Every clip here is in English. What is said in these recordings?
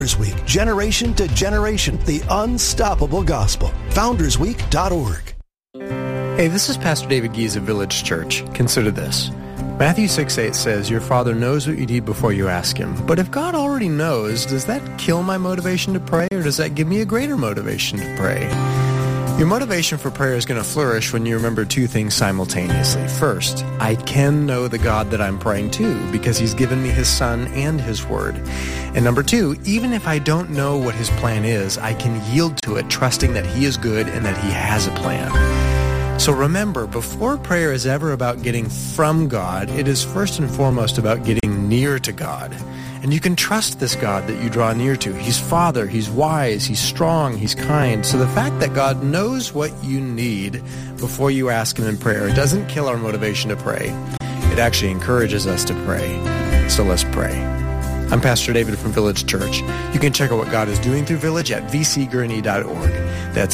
Week, generation to generation, the unstoppable gospel. FoundersWeek.org. Hey, this is Pastor David Gies of Village Church. Consider this. Matthew 6:8 says, "Your Father knows what you need before you ask Him." But if God already knows, does that kill my motivation to pray, or does that give me a greater motivation to pray? Your motivation for prayer is going to flourish when you remember two things simultaneously. First, I can know the God that I'm praying to because He's given me His Son and His Word. And number two, even if I don't know what His plan is, I can yield to it, trusting that He is good and that He has a plan. So remember, before prayer is ever about getting from God, it is first and foremost about getting near to God. And you can trust this God that you draw near to. He's Father, He's wise, He's strong, He's kind. So the fact that God knows what you need before you ask Him in prayer doesn't kill our motivation to pray. It actually encourages us to pray. So let's pray. I'm Pastor David from Village Church. You can check out what God is doing through Village at vcgurney.org. That's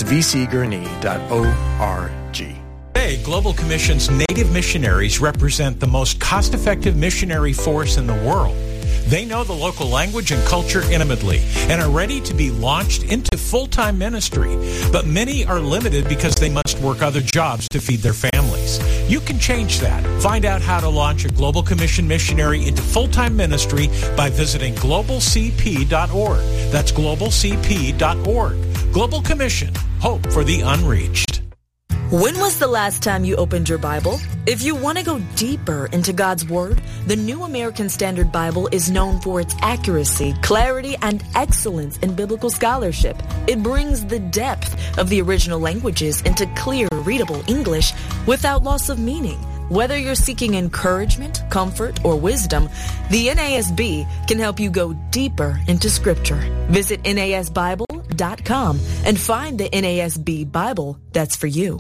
vcgurney.org. Today, Global Commission's Native missionaries represent the most cost-effective missionary force in the world. They know the local language and culture intimately and are ready to be launched into full-time ministry. But many are limited because they must work other jobs to feed their families. You can change that. Find out how to launch a Global Commission missionary into full-time ministry by visiting globalcp.org. That's globalcp.org. Global Commission. Hope for the unreached. When was the last time you opened your Bible? If you want to go deeper into God's Word, the New American Standard Bible is known for its accuracy, clarity, and excellence in biblical scholarship. It brings the depth of the original languages into clear, readable English without loss of meaning. Whether you're seeking encouragement, comfort, or wisdom, the NASB can help you go deeper into Scripture. Visit NASBible.com and find the NASB Bible that's for you.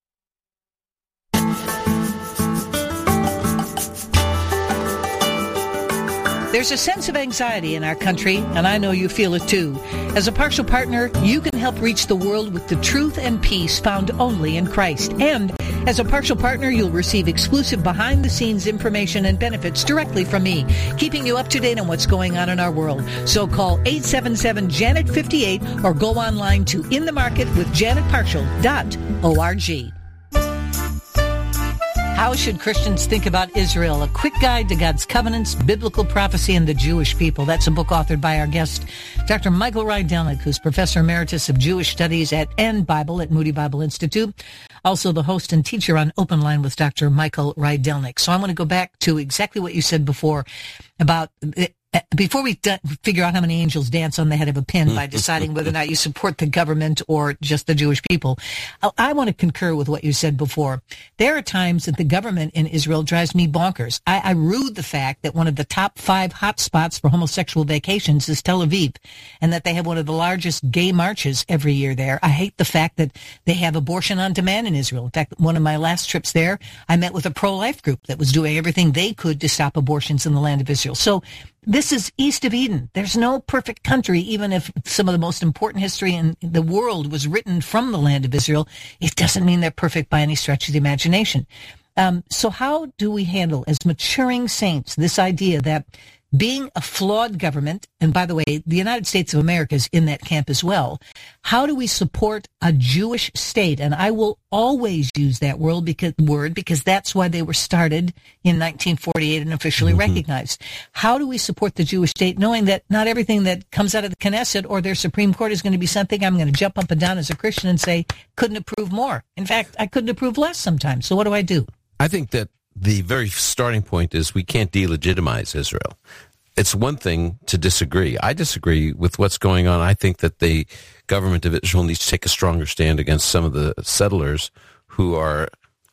There's a sense of anxiety in our country, and I know you feel it too. As a partial partner, you can help reach the world with the truth and peace found only in Christ. And as a partial partner, you'll receive exclusive behind-the-scenes information and benefits directly from me, keeping you up to date on what's going on in our world. So call 877-JANET-58 or go online to inthemarketwithjanetpartial.org. How should Christians think about Israel? A quick guide to God's covenants, biblical prophecy, and the Jewish people. That's a book authored by our guest, Dr. Michael Rydelnik, who's Professor Emeritus of Jewish Studies and Bible at Moody Bible Institute. Also the host and teacher on Open Line with Dr. Michael Rydelnik. So I want to go back to exactly what you said before about before we figure out how many angels dance on the head of a pin by deciding whether or not you support the government or just the Jewish people, I want to concur with what you said before. There are times that the government in Israel drives me bonkers. I rue the fact that one of the top 5 hot spots for homosexual vacations is Tel Aviv, and that they have one of the largest gay marches every year there. I hate the fact that they have abortion on demand in Israel. In fact, one of my last trips there, I met with a pro-life group that was doing everything they could to stop abortions in the land of Israel. So this is east of Eden. There's no perfect country, even if some of the most important history in the world was written from the land of Israel. It doesn't mean they're perfect by any stretch of the imagination. So how do we handle, as maturing saints, this idea that being a flawed government, and by the way, the United States of America is in that camp as well, how do we support a Jewish state? And I will always use that word because that's why they were started in 1948 and officially recognized. How do we support the Jewish state, knowing that not everything that comes out of the Knesset or their Supreme Court is going to be something I'm going to jump up and down as a Christian and say, couldn't approve more. In fact, I couldn't approve less sometimes. So what do I do? I think that the very starting point is we can't delegitimize Israel. It's one thing to disagree. I disagree with what's going on. I think that the government of Israel needs to take a stronger stand against some of the settlers who are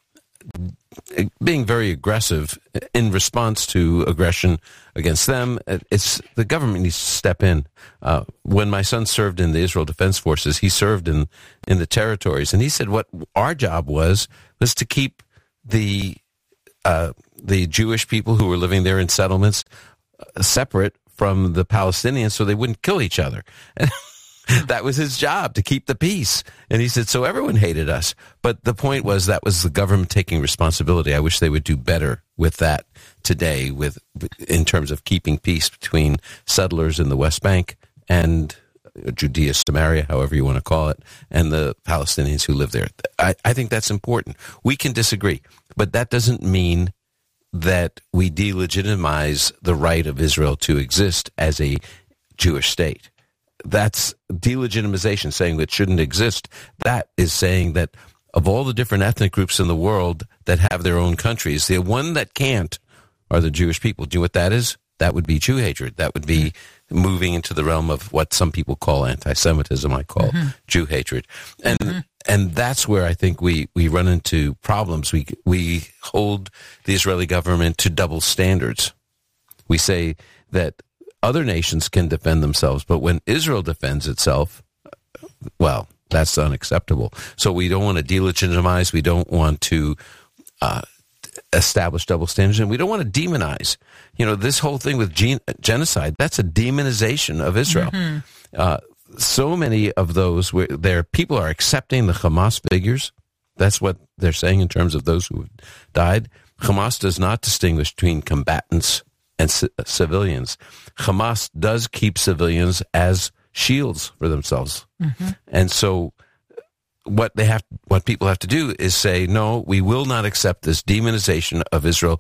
being very aggressive in response to aggression against them. The government needs to step in. When my son served in the Israel Defense Forces, he served in the territories, and he said what our job was to keep the Jewish people who were living there in settlements separate from the Palestinians so they wouldn't kill each other. That was his job, to keep the peace. And he said, so everyone hated us. But the point was that was the government taking responsibility. I wish they would do better with that today in terms of keeping peace between settlers in the West Bank and Judea, Samaria, however you want to call it, and the Palestinians who live there. I think that's important. We can disagree, but that doesn't mean that we delegitimize the right of Israel to exist as a Jewish state. That's delegitimization, saying it shouldn't exist. That is saying that of all the different ethnic groups in the world that have their own countries, the one that can't are the Jewish people. Do you know what that is? That would be Jew hatred. That would be moving into the realm of what some people call anti-Semitism, I call Jew hatred. And that's where I think we run into problems. We hold the Israeli government to double standards. We say that other nations can defend themselves, but when Israel defends itself, well, that's unacceptable. So we don't want to delegitimize. We don't want to establish double standards, and we don't want to demonize. You know, this whole thing with genocide, that's a demonization of Israel. So many of those, people are accepting the Hamas figures. That's what they're saying in terms of those who have died. Hamas does not distinguish between combatants and civilians. Hamas does keep civilians as shields for themselves. And so what people have to do is say, no, we will not accept this demonization of Israel,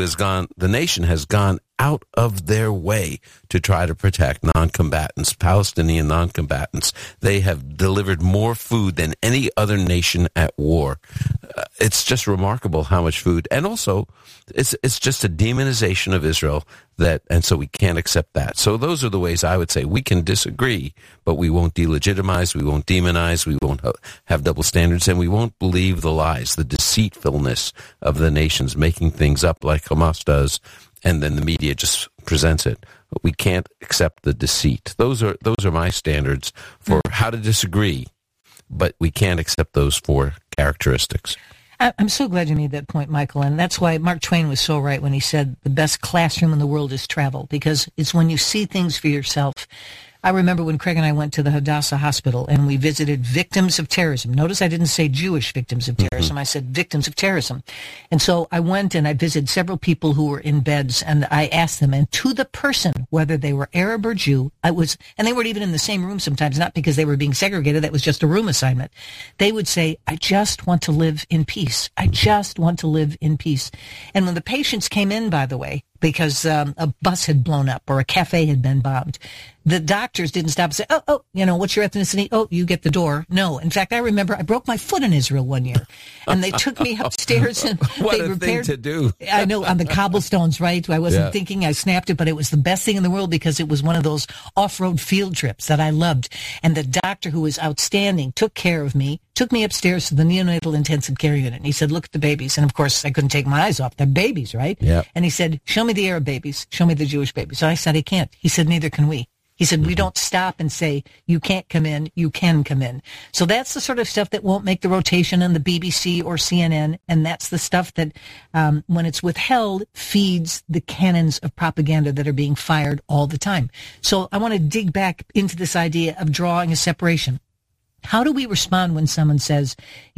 the nation has gone out of their way to try to protect non-combatants, Palestinian non-combatants. They have delivered more food than any other nation at war. It's just remarkable how much food, and also it's just a demonization of Israel and so we can't accept that. So those are the ways I would say we can disagree, but we won't delegitimize, we won't demonize, we won't have double standards, and we won't believe the lies, the deceitfulness of the nations making things up like Hamas does, and then the media just presents it. But we can't accept the deceit. Those are my standards for how to disagree, but we can't accept those four characteristics. I'm so glad you made that point, Michael, and that's why Mark Twain was so right when he said the best classroom in the world is travel, because it's when you see things for yourself. I remember when Craig and I went to the Hadassah Hospital and we visited victims of terrorism. Notice I didn't say Jewish victims of terrorism. I said victims of terrorism. And so I went and I visited several people who were in beds, and I asked them, and to the person, whether they were Arab or Jew, and they weren't even in the same room sometimes, not because they were being segregated. That was just a room assignment. They would say, I just want to live in peace. I just want to live in peace. And when the patients came in, by the way, because a bus had blown up or a cafe had been bombed, the doctors didn't stop and say, what's your ethnicity? Oh, you get the door. No. In fact, I remember I broke my foot in Israel one year, and they took me upstairs and what they a repaired. Thing to do. I know, on the cobblestones, right? I wasn't thinking, I snapped it, but it was the best thing in the world because it was one of those off-road field trips that I loved. And the doctor, who was outstanding, took care of me, took me upstairs to the neonatal intensive care unit. And he said, look at the babies. And of course, I couldn't take my eyes off. They're babies, right? Yeah. And he said, show me the Arab babies. Show me the Jewish babies. So I said, I can't. He said, neither can we. He said, we don't stop and say, you can't come in, you can come in. So that's the sort of stuff that won't make the rotation on the BBC or CNN. And that's the stuff that, when it's withheld, feeds the cannons of propaganda that are being fired all the time. So I want to dig back into this idea of drawing a separation. How do we respond when someone says,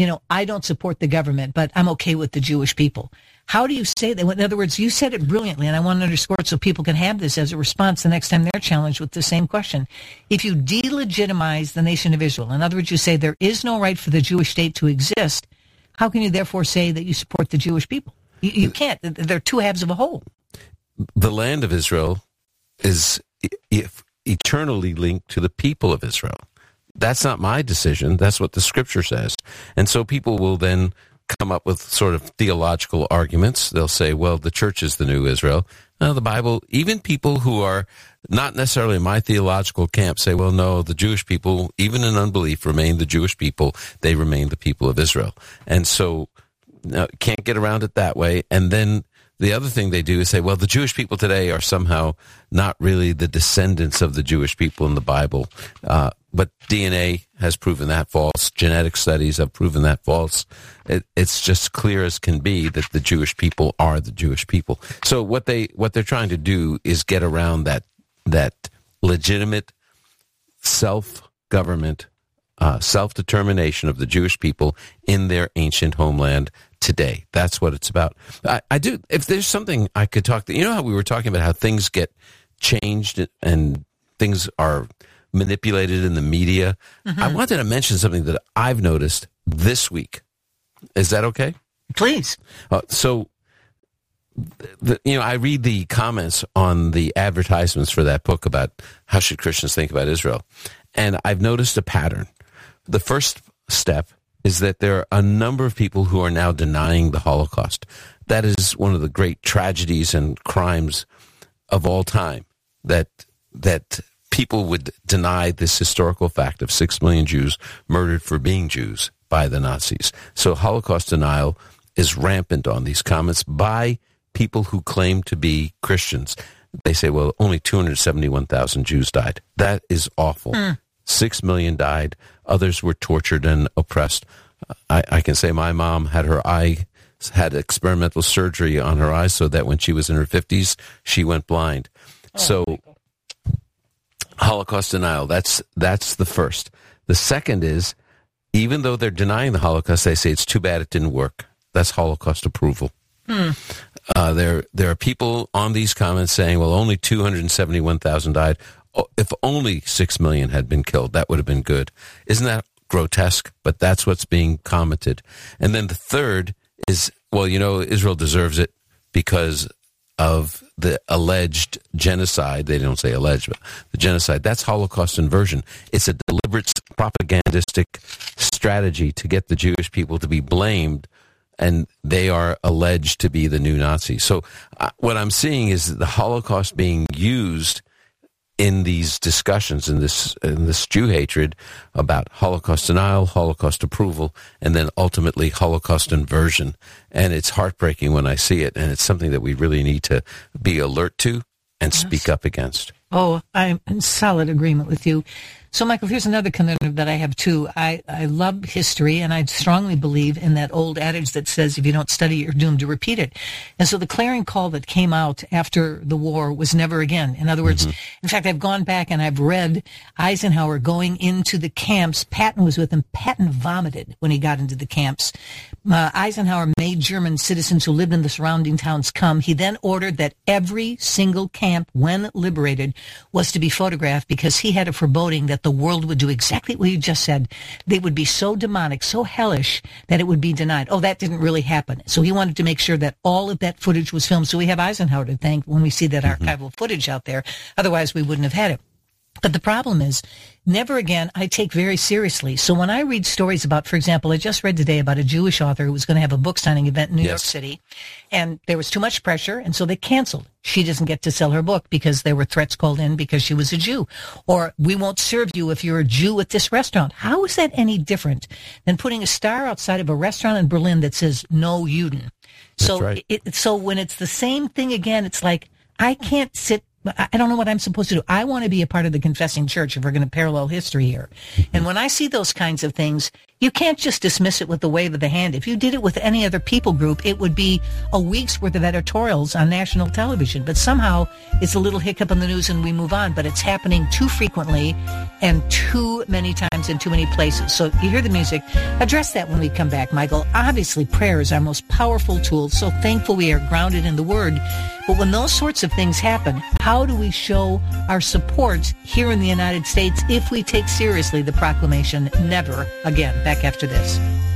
I don't support the government, but I'm okay with the Jewish people? How do you say that? In other words, you said it brilliantly, and I want to underscore it so people can have this as a response the next time they're challenged with the same question. If you delegitimize the nation of Israel, in other words, you say there is no right for the Jewish state to exist, how can you therefore say that you support the Jewish people? You can't. They're two halves of a whole. The land of Israel is eternally linked to the people of Israel. That's not my decision. That's what the scripture says. And so people will then come up with sort of theological arguments. They'll say, well, the church is the new Israel. The Bible, even people who are not necessarily in my theological camp say, well, no, the Jewish people, even in unbelief, remain the Jewish people. They remain the people of Israel. And so can't get around it that way. And then the other thing they do is say, well, the Jewish people today are somehow not really the descendants of the Jewish people in the Bible. But DNA has proven that false. Genetic studies have proven that false. It's just clear as can be that the Jewish people are the Jewish people. So what they're trying to do is get around that legitimate self-government, self-determination of the Jewish people in their ancient homeland today. That's what it's about. I do. If there's something I could talk to, how we were talking about how things get changed and things are manipulated in the media. I wanted to mention something that I've noticed this week. Is that okay? Please. I read the comments on the advertisements for that book about how should Christians think about Israel. And I've noticed a pattern. The first step is that there are a number of people who are now denying the Holocaust. That is one of the great tragedies and crimes of all time, that people would deny this historical fact of 6 million Jews murdered for being Jews by the Nazis. So Holocaust denial is rampant on these comments by people who claim to be Christians. They say, well, only 271,000 Jews died. That is awful. 6 million died. Others were tortured and oppressed. I can say my mom had experimental surgery on her eyes so that when she was in her 50s, she went blind. So Holocaust denial, that's the first. The second is, even though they're denying the Holocaust, they say it's too bad it didn't work. That's Holocaust approval. There are people on these comments saying, well, only 271,000 died. If only 6 million had been killed, that would have been good. Isn't that grotesque? But that's what's being commented. And then the third is, well, Israel deserves it because of the alleged genocide. They don't say alleged, but the genocide. That's Holocaust inversion. It's a deliberate propagandistic strategy to get the Jewish people to be blamed, and they are alleged to be the new Nazis. So what I'm seeing is the Holocaust being used in these discussions, in this Jew hatred about Holocaust denial, Holocaust approval, and then ultimately Holocaust inversion. And it's heartbreaking when I see it, and it's something that we really need to be alert to and speak up against. Oh, I'm in solid agreement with you. So, Michael, here's another conundrum that I have, too. I love history, and I strongly believe in that old adage that says if you don't study, you're doomed to repeat it. And so the clarion call that came out after the war was never again. In other words, in fact, I've gone back and I've read Eisenhower going into the camps. Patton was with him. Patton vomited when he got into the camps. Eisenhower made German citizens who lived in the surrounding towns come. He then ordered that every single camp, when liberated, was to be photographed because he had a foreboding that the world would do exactly what you just said. They would be so demonic, so hellish, that it would be denied. Oh, that didn't really happen. So he wanted to make sure that all of that footage was filmed. So we have Eisenhower to thank when we see that archival footage out there. Otherwise, we wouldn't have had it. But the problem is, never again I take very seriously. So when I read stories about, for example, I just read today about a Jewish author who was going to have a book signing event in New York City, and there was too much pressure, and so they canceled. She doesn't get to sell her book because there were threats called in because she was a Jew. Or, we won't serve you if you're a Jew at this restaurant. How is that any different than putting a star outside of a restaurant in Berlin that says, no Juden? So, so when it's the same thing again, it's like, I can't sit. I don't know what I'm supposed to do. I want to be a part of the confessing church if we're going to parallel history here. And when I see those kinds of things, you can't just dismiss it with the wave of the hand. If you did it with any other people group, it would be a week's worth of editorials on national television. But somehow it's a little hiccup in the news and we move on. But it's happening too frequently and too many times in too many places. So you hear the music. Address that when we come back, Michael. Obviously, prayer is our most powerful tool. So thankful we are grounded in the Word. But when those sorts of things happen, how do we show our support here in the United States if we take seriously the proclamation, never again? Back after this.